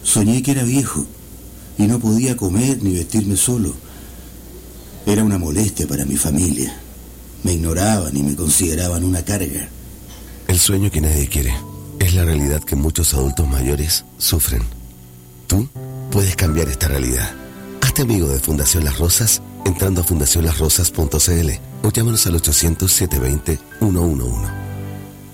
Soñé que era viejo y no podía comer ni vestirme solo. Era una molestia para mi familia. Me ignoraban y me consideraban una carga. El sueño que nadie quiere es la realidad que muchos adultos mayores sufren. Tú puedes cambiar esta realidad. Hazte amigo de Fundación Las Rosas entrando a fundacionlasrosas.cl o llámanos al 800-720-111.